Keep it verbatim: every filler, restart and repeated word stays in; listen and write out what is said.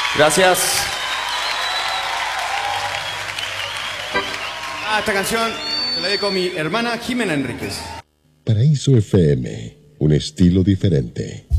Gracias. Ah, esta canción se la dedico a mi hermana Jimena Enríquez. Paraíso F M, un estilo diferente.